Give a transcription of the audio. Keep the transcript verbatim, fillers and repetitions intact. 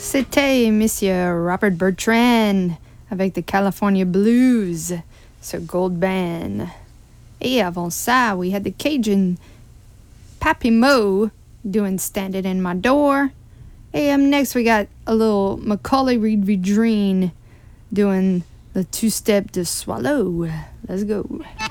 C'était Monsieur Robert Bertrand avec The California Blues sur Gold Band. Et avant ça, we had the Cajun Pappy Mo doing Standing in My Door. And um, next we got a little Macaulay Reed-Vidrine doing the two-step to Swallow. Let's go.